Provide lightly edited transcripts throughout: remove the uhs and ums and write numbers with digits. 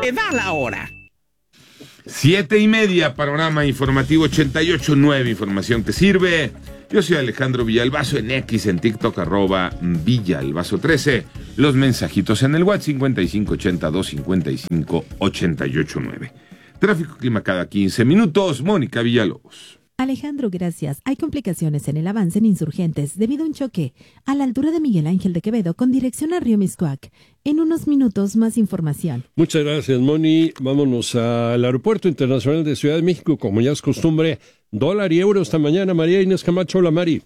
te da la hora. 7:30, panorama informativo 88.9, información que sirve. Yo soy Alejandro Villalbazo en X, en TikTok, @Villalbazo13. Los mensajitos en el WhatsApp 5582558889. Tráfico clima cada 15 minutos. Mónica Villalobos. Alejandro, gracias. Hay complicaciones en el avance en Insurgentes debido a un choque a la altura de Miguel Ángel de Quevedo con dirección a Río Mixcoac. En unos minutos más información. Muchas gracias, Moni. Vámonos al Aeropuerto Internacional de Ciudad de México, como ya es costumbre, dólar y euro esta mañana. María Inés Camacho, hola Mari.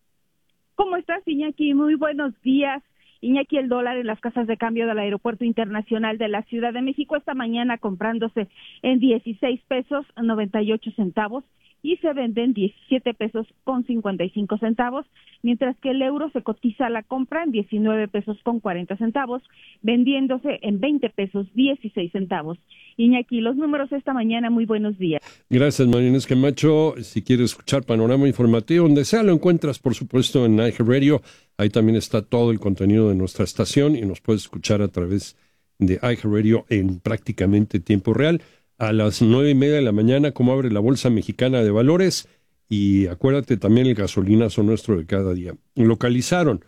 ¿Cómo estás, Iñaki? Muy buenos días. Iñaki, el dólar en las casas de cambio del Aeropuerto Internacional de la Ciudad de México esta mañana comprándose en 16 pesos 98 centavos y se vende en 17 pesos con 55 centavos, mientras que el euro se cotiza a la compra en 19 pesos con 40 centavos, vendiéndose en 20 pesos 16 centavos. Iñaki, los números esta mañana, muy buenos días. Gracias, María Inés Camacho. Si quieres escuchar panorama informativo, donde sea, lo encuentras, por supuesto, en iHeartRadio. Ahí también está todo el contenido de nuestra estación y nos puedes escuchar a través de iHeartRadio en prácticamente tiempo real. A las 9:30 de la mañana, como abre la Bolsa Mexicana de Valores. Y acuérdate también el gasolinazo nuestro de cada día. Localizaron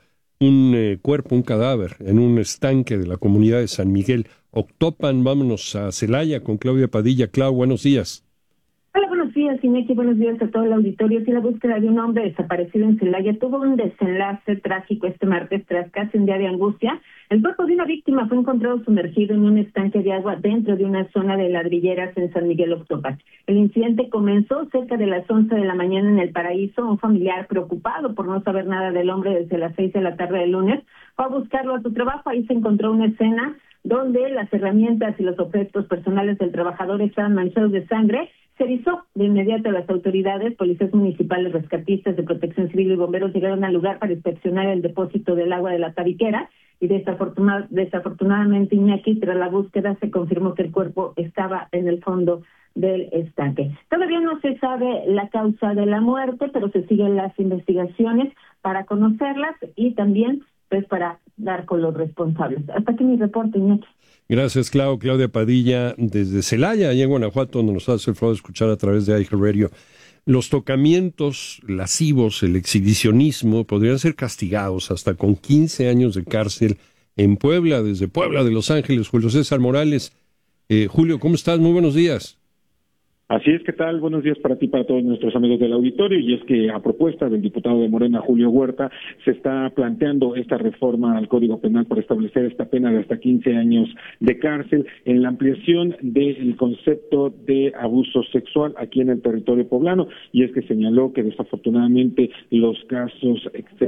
un cuerpo, un cadáver, en un estanque de la comunidad de San Miguel Octopan. Vámonos a Celaya con Claudia Padilla. Clau, buenos días. Hola, buenos días, Iñaki. Buenos días a todo el auditorio. Sí, la búsqueda de un hombre desaparecido en Celaya tuvo un desenlace trágico este martes tras casi un día de angustia. El cuerpo de una víctima fue encontrado sumergido en un estanque de agua dentro de una zona de ladrilleras en San Miguel Octopan. El incidente comenzó cerca de las 11 de la mañana en El Paraíso. Un familiar preocupado por no saber nada del hombre desde las 6 de la tarde del lunes fue a buscarlo a su trabajo. Ahí se encontró una escena donde las herramientas y los objetos personales del trabajador estaban manchados de sangre. Se avisó de inmediato a las autoridades, policías municipales, rescatistas de Protección Civil y bomberos llegaron al lugar para inspeccionar el depósito del agua de la tabiquera y desafortunadamente, Iñaki, tras la búsqueda se confirmó que el cuerpo estaba en el fondo del estanque. Todavía no se sabe la causa de la muerte, pero se siguen las investigaciones para conocerlas y también pues para dar con los responsables. Hasta aquí mi reporte, Iñaki. Gracias, Claudia Padilla, desde Celaya, allá en Guanajuato, donde nos hace el favor de escuchar a través de iHeartRadio. Los tocamientos lascivos, el exhibicionismo, podrían ser castigados hasta con 15 años de cárcel en Puebla, desde Puebla de Los Ángeles. Julio César Morales. Julio, ¿cómo estás? Muy buenos días. Así es, ¿qué tal? Buenos días para ti, para todos nuestros amigos del auditorio. Y es que a propuesta del diputado de Morena, Julio Huerta, se está planteando esta reforma al Código Penal por establecer esta pena de hasta 15 años de cárcel en la ampliación del concepto de abuso sexual aquí en el territorio poblano. Y es que señaló que desafortunadamente los casos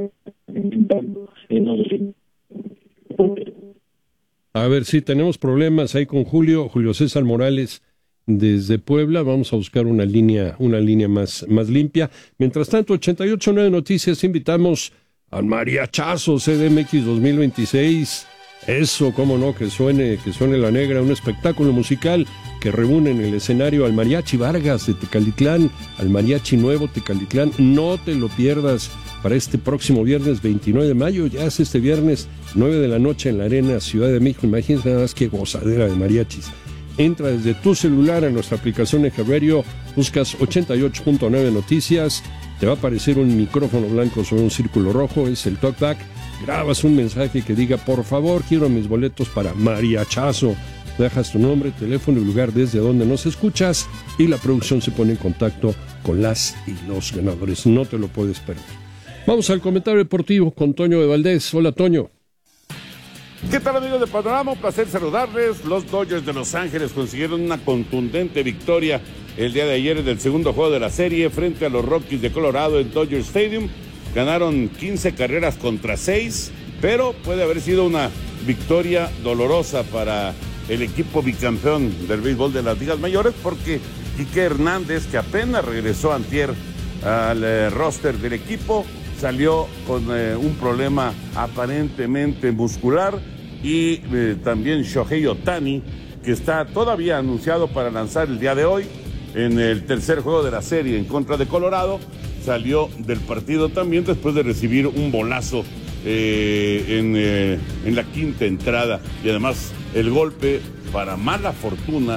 A ver, sí, tenemos problemas ahí con Julio César Morales desde Puebla. Vamos a buscar una línea más limpia. Mientras tanto, 88.9 Noticias, invitamos al mariachazo CDMX 2026. Eso, cómo no, que suene la negra, un espectáculo musical que reúne en el escenario al Mariachi Vargas de Tecalitlán, al Mariachi Nuevo Tecalitlán. No te lo pierdas para este próximo viernes 29 de mayo. Ya es este viernes 9 de la noche en la Arena Ciudad de México. Imagínense nada más que gozadera de mariachis. Entra desde tu celular a nuestra aplicación iHeartRadio, buscas 88.9 Noticias, te va a aparecer un micrófono blanco sobre un círculo rojo, es el TalkBack, grabas un mensaje que diga, por favor, quiero mis boletos para mariachazo, dejas tu nombre, teléfono y lugar desde donde nos escuchas y la producción se pone en contacto con las y los ganadores, no te lo puedes perder. Vamos al comentario deportivo con Toño de Valdés. Hola, Toño. ¿Qué tal, amigos de Panorama? Un placer saludarles. Los Dodgers de Los Ángeles consiguieron una contundente victoria el día de ayer en el segundo juego de la serie frente a los Rockies de Colorado en Dodger Stadium. Ganaron 15 carreras contra 6, pero puede haber sido una victoria dolorosa para el equipo bicampeón del béisbol de las ligas mayores, porque Quique Hernández, que apenas regresó antier al roster del equipo, salió con un problema aparentemente muscular, y también Shohei Ohtani, que está todavía anunciado para lanzar el día de hoy en el tercer juego de la serie en contra de Colorado, salió del partido también después de recibir un bolazo en la quinta entrada, y además el golpe para mala fortuna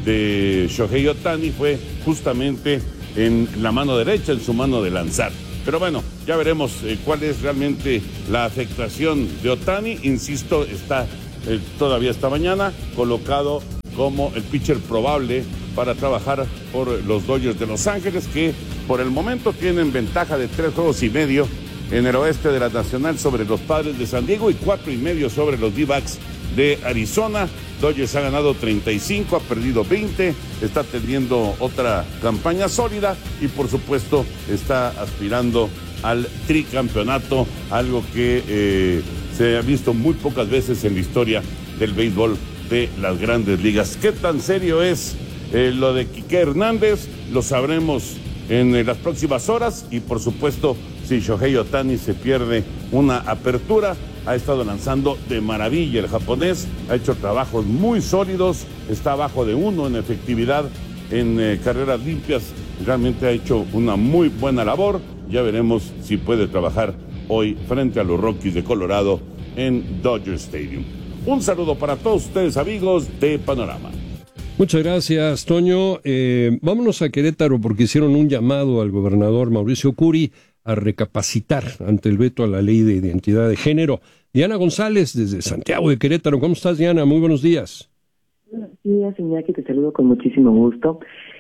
de Shohei Ohtani, fue justamente en la mano derecha, en su mano de lanzar. Pero bueno, ya veremos cuál es realmente la afectación de Ohtani. Insisto, está todavía esta mañana colocado como el pitcher probable para trabajar por los Dodgers de Los Ángeles, que por el momento tienen ventaja de 3 juegos y medio en el oeste de la Nacional sobre los Padres de San Diego y 4.5 sobre los D-backs de Arizona. Dodgers ha ganado 35, ha perdido 20, está teniendo otra campaña sólida y por supuesto está aspirando al tricampeonato, algo que se ha visto muy pocas veces en la historia del béisbol de las grandes ligas. ¿Qué tan serio es lo de Quique Hernández? Lo sabremos en las próximas horas y por supuesto si Shohei Ohtani se pierde una apertura. Ha estado lanzando de maravilla el japonés, ha hecho trabajos muy sólidos, está abajo de 1 en efectividad en carreras limpias, realmente ha hecho una muy buena labor. Ya veremos si puede trabajar hoy frente a los Rockies de Colorado en Dodger Stadium. Un saludo para todos ustedes, amigos de Panorama. Muchas gracias, Toño. Vámonos a Querétaro porque hicieron un llamado al gobernador Mauricio Curi a recapacitar ante el veto a la ley de identidad de género. Diana González, desde Santiago de Querétaro. ¿Cómo estás, Diana? Muy buenos días. Buenos días, Iñaki, te saludo con muchísimo gusto.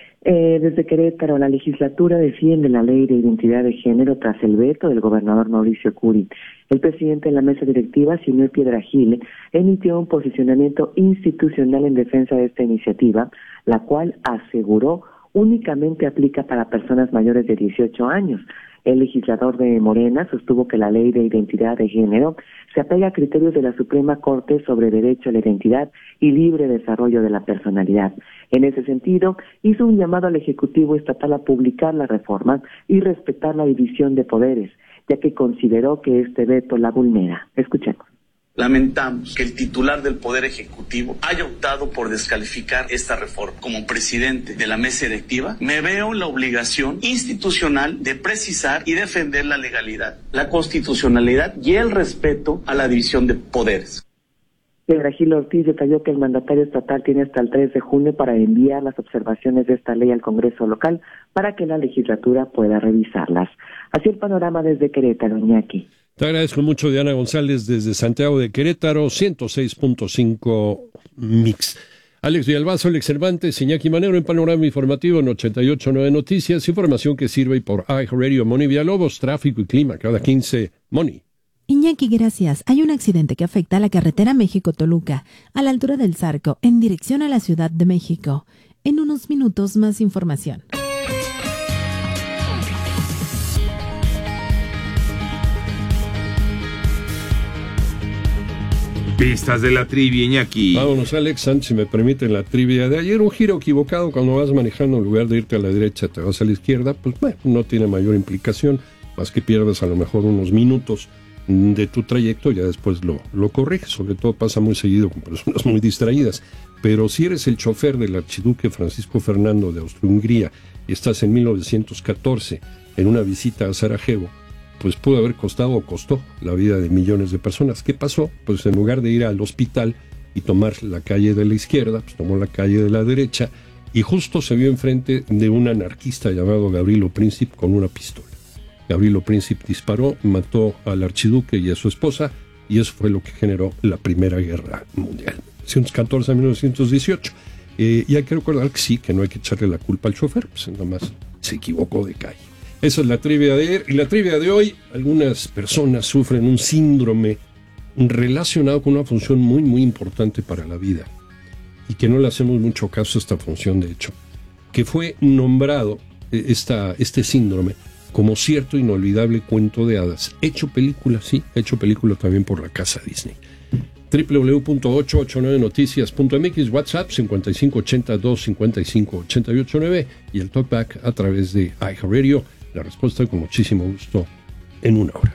Desde Querétaro, la legislatura defiende la ley de identidad de género tras el veto del gobernador Mauricio Curi. El presidente de la mesa directiva, Sinué Piedrahíl, emitió un posicionamiento institucional en defensa de esta iniciativa, la cual aseguró únicamente aplica para personas mayores de 18 años. El legislador de Morena sostuvo que la ley de identidad de género se apega a criterios de la Suprema Corte sobre derecho a la identidad y libre desarrollo de la personalidad. En ese sentido, hizo un llamado al Ejecutivo Estatal a publicar la reforma y respetar la división de poderes, ya que consideró que este veto la vulnera. Escuchemos. Lamentamos que el titular del Poder Ejecutivo haya optado por descalificar esta reforma. Como presidente de la mesa directiva, me veo en la obligación institucional de precisar y defender la legalidad, la constitucionalidad y el respeto a la división de poderes. Piedrahíl Ortiz detalló que el mandatario estatal tiene hasta el 3 de junio para enviar las observaciones de esta ley al Congreso local para que la legislatura pueda revisarlas. Así el panorama desde Querétaro, Iñaki. Te agradezco mucho, Diana González, desde Santiago de Querétaro, 106.5 Mix. Alex Villalbazo, Alex Cervantes, Iñaki Manero en Panorama Informativo en 88.9 Noticias, información que sirve por iHeartRadio. Moni Villalobos, tráfico y clima, cada 15. Moni. Iñaki, gracias. Hay un accidente que afecta a la carretera México-Toluca, a la altura del Zarco, en dirección a la Ciudad de México. En unos minutos, más información. Pistas de la trivia, Iñaki. Vámonos, Alex, antes, si me permiten, la trivia de ayer. Un giro equivocado cuando vas manejando, en lugar de irte a la derecha, te vas a la izquierda, pues bueno, no tiene mayor implicación, más que pierdas a lo mejor unos minutos de tu trayecto, ya después lo corriges. Sobre todo pasa muy seguido con personas muy distraídas. Pero si eres el chofer del archiduque Francisco Fernando de Austria-Hungría y estás en 1914 en una visita a Sarajevo, pues pudo haber costado o costó la vida de millones de personas. ¿Qué pasó? Pues en lugar de ir al hospital y tomar la calle de la izquierda, pues tomó la calle de la derecha y justo se vio enfrente de un anarquista llamado Gavrilo Princip con una pistola. Gavrilo Princip disparó, mató al archiduque y a su esposa y eso fue lo que generó la Primera Guerra Mundial. 1914 a 1918. Y hay que recordar que sí, que no hay que echarle la culpa al chofer, pues nada más se equivocó de calle. Esa es la trivia de ayer. Y la trivia de hoy, algunas personas sufren un síndrome relacionado con una función muy, muy importante para la vida. Y que no le hacemos mucho caso a esta función, de hecho. Que fue nombrado este síndrome como cierto inolvidable cuento de hadas. Hecho película, sí, hecho película también por la casa Disney. www.889noticias.mx, WhatsApp 5582-558889 y el talkback a través de iHeartRadio. La respuesta con muchísimo gusto en una hora.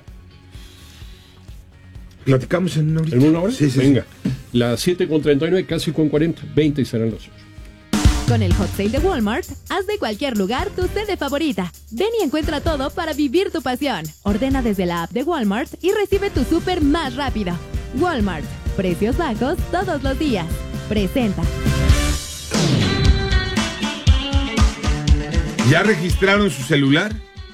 ¿Platicamos en una hora? ¿En una hora? Sí. Venga. Las 7:39, casi con 40, 20 y serán las 8. Con el Hot Sale de Walmart, haz de cualquier lugar tu sede favorita. Ven y encuentra todo para vivir tu pasión. Ordena desde la app de Walmart y recibe tu súper más rápido. Walmart. Precios bajos todos los días. presenta. ¿Ya registraron su celular?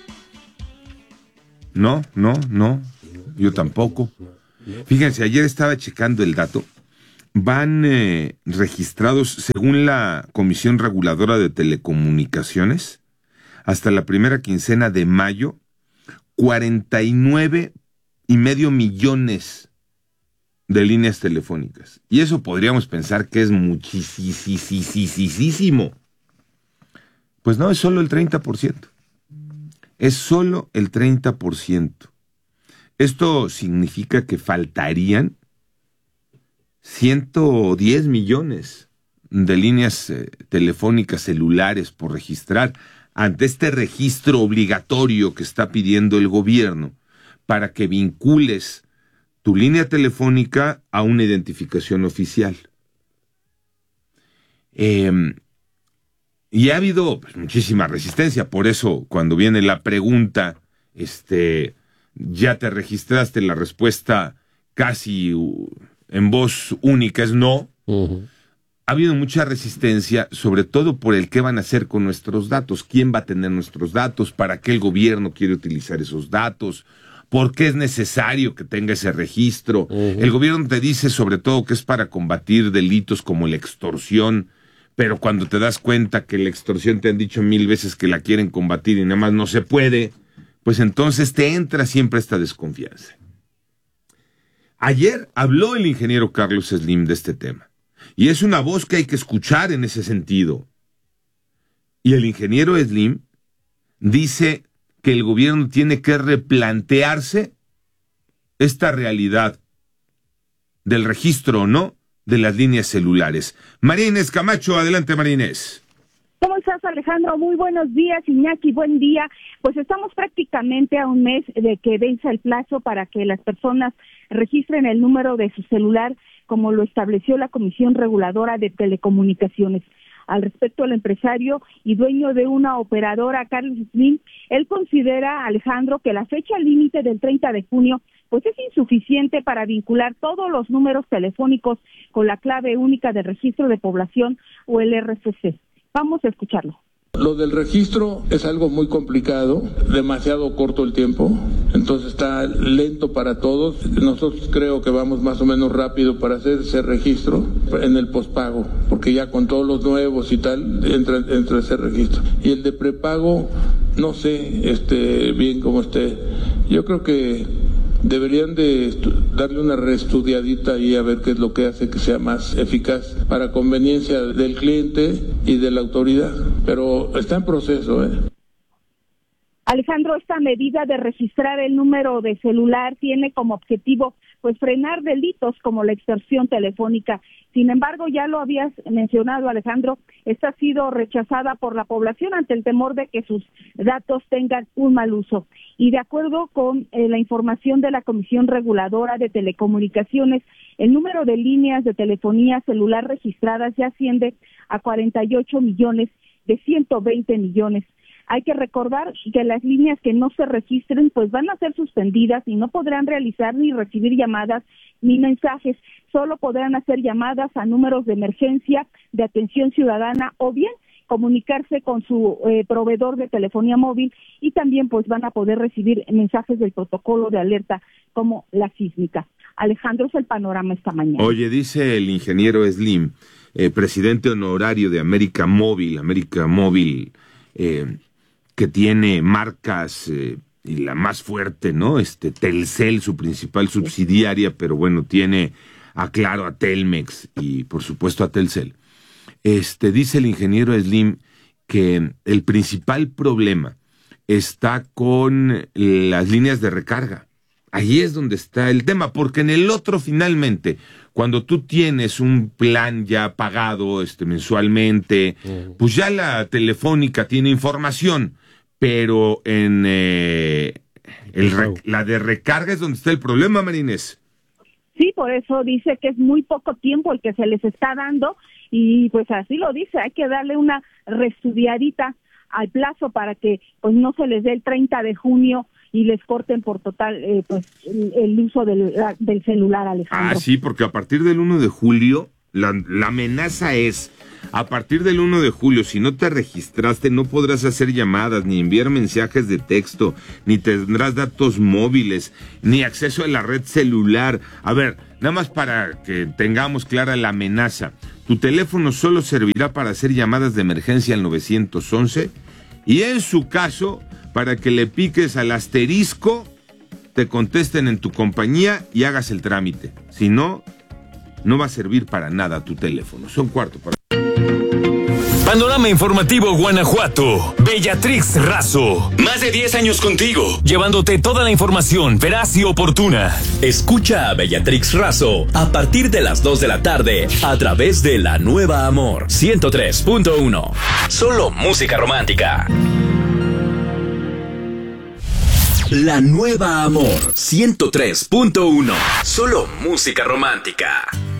No, yo tampoco. Fíjense, ayer estaba checando el dato. Van registrados, según la Comisión Reguladora de Telecomunicaciones, hasta la primera quincena de mayo, 49.5 millones de líneas telefónicas. Y eso podríamos pensar que es muchísimo. Pues no, es solo el 30%. Es solo el 30%. Esto significa que faltarían 110 millones de líneas telefónicas celulares por registrar ante este registro obligatorio que está pidiendo el gobierno para que vincules tu línea telefónica a una identificación oficial. Y ha habido muchísima resistencia, por eso cuando viene la pregunta, ¿ya te registraste? La respuesta casi en voz única es no. Uh-huh. Ha habido mucha resistencia, sobre todo por el qué van a hacer con nuestros datos, quién va a tener nuestros datos, para qué el gobierno quiere utilizar esos datos, por qué es necesario que tenga ese registro. Uh-huh. El gobierno te dice sobre todo que es para combatir delitos como la extorsión, pero cuando te das cuenta que la extorsión te han dicho 1000 veces que la quieren combatir y nada más no se puede, pues entonces te entra siempre esta desconfianza. Ayer habló el ingeniero Carlos Slim de este tema, y es una voz que hay que escuchar en ese sentido. Y el ingeniero Slim dice que el gobierno tiene que replantearse esta realidad del registro o no de las líneas celulares. María Inés Camacho, adelante María Inés. ¿Cómo estás, Alejandro? Muy buenos días, Iñaki, buen día. Pues estamos prácticamente a un mes de que vence el plazo para que las personas registren el número de su celular, como lo estableció la Comisión Reguladora de Telecomunicaciones. Al respecto, el empresario y dueño de una operadora, Carlos Slim, él considera, Alejandro, que la fecha límite del 30 de junio pues es insuficiente para vincular todos los números telefónicos con la clave única de registro de población o el RFC. Vamos a escucharlo. Lo del registro es algo muy complicado, demasiado corto el tiempo, entonces está lento para todos. Nosotros creo que vamos más o menos rápido para hacer ese registro en el pospago, porque ya con todos los nuevos y tal entra ese registro. Y el de prepago, no sé bien cómo esté. Yo creo que deberían de darle una reestudiadita y a ver qué es lo que hace que sea más eficaz para conveniencia del cliente y de la autoridad, pero está en proceso. Alejandro, esta medida de registrar el número de celular tiene como objetivo pues frenar delitos como la extorsión telefónica. Sin embargo, ya lo habías mencionado, Alejandro, esta ha sido rechazada por la población ante el temor de que sus datos tengan un mal uso. Y de acuerdo con la información de la Comisión Reguladora de Telecomunicaciones, el número de líneas de telefonía celular registradas ya asciende a 48 millones de 120 millones. Hay que recordar que las líneas que no se registren pues van a ser suspendidas y no podrán realizar ni recibir llamadas ni mensajes. Solo podrán hacer llamadas a números de emergencia, de atención ciudadana o bien comunicarse con su proveedor de telefonía móvil, y también pues van a poder recibir mensajes del protocolo de alerta como la sísmica. Alejandro, es el panorama esta mañana. Oye, dice el ingeniero Slim, presidente honorario de América Móvil, que tiene marcas y la más fuerte, ¿no? Telcel, su principal subsidiaria, pero bueno, tiene a Claro, a Telmex y por supuesto a Telcel. Dice el ingeniero Slim que el principal problema está con las líneas de recarga. Ahí es donde está el tema, porque en el otro finalmente, cuando tú tienes un plan ya pagado mensualmente, pues ya la telefónica tiene información, pero en la de recarga es donde está el problema, Marínez. Sí, por eso dice que es muy poco tiempo el que se les está dando, y pues así lo dice, hay que darle una reestudiadita al plazo para que pues no se les dé el 30 de junio y les corten por total pues el uso del celular, Alejandro. Ah, sí, porque a partir del 1 de julio La amenaza es, a partir del 1 de julio, si no te registraste, no podrás hacer llamadas, ni enviar mensajes de texto, ni tendrás datos móviles, ni acceso a la red celular. A ver, nada más para que tengamos clara la amenaza. Tu teléfono solo servirá para hacer llamadas de emergencia al 911 y en su caso, para que le piques al asterisco, te contesten en tu compañía y hagas el trámite. Si no, no va a servir para nada tu teléfono. Son cuarto para... Panorama Informativo Guanajuato. Bellatrix Razo. Más de 10 años contigo, llevándote toda la información veraz y oportuna. Escucha a Bellatrix Razo a partir de las 2 de la tarde a través de La Nueva Amor 103.1. Solo música romántica. La Nueva Amor 103.1. Solo música romántica.